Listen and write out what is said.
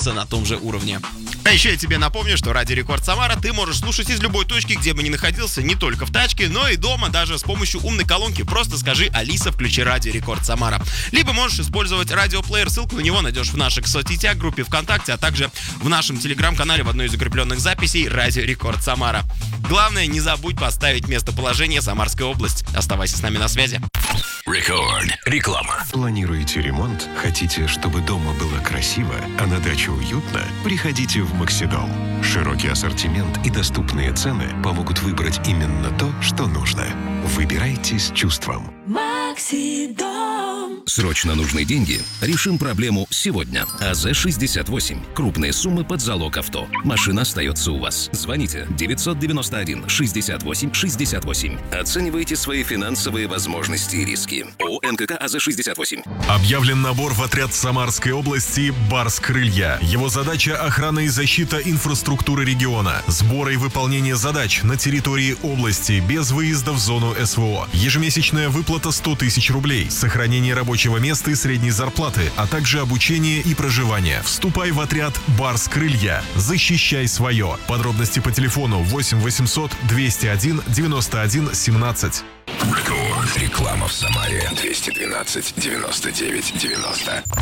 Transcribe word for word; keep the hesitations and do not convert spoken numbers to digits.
находиться на том же уровне. А еще я тебе напомню, что Радио Рекорд Самара ты можешь слушать из любой точки, где бы ни находился, не только в тачке, но и дома, даже с помощью умной колонки. Просто скажи: «Алиса, включи Радио Рекорд Самара». Либо можешь использовать радиоплеер, ссылку на него найдешь в наших соцсетях, группе ВКонтакте, а также в нашем телеграм-канале в одной из закрепленных записей Радио Рекорд Самара. Главное, не забудь поставить местоположение Самарская область. Оставайся с нами на связи. Рекорд. Реклама. Планируете ремонт? Хотите, чтобы дома было красиво, а на даче уютно? Приходите в Максидом. Широкий ассортимент и доступные цены помогут выбрать именно то, что нужно. Выбирайте с чувством. Максидом. Срочно нужны деньги? Решим проблему сегодня. АЗ шестьдесят восемь. Крупные суммы под залог авто. Машина остается у вас. Звоните девятьсот девяносто один шестьдесят восемь шестьдесят восемь. Оценивайте свои финансовые возможности и риски. ООО НКК АЗ шестьдесят восемь. Объявлен набор в отряд Самарской области «Барс Крылья». Его задача – охрана и защита инфраструктуры региона, сбор и выполнение задач на территории области без выезда в зону СВО. Ежемесячная выплата сто тысяч рублей, сохранение рабочего места и средней зарплаты, а также обучение и проживание. Вступай в отряд «Барс Крылья». Защищай свое. Подробности по телефону восемь восемьсот двести один девяносто один семнадцать. Рекорд. Реклама в Самаре. двести двенадцать девяносто девять девяносто.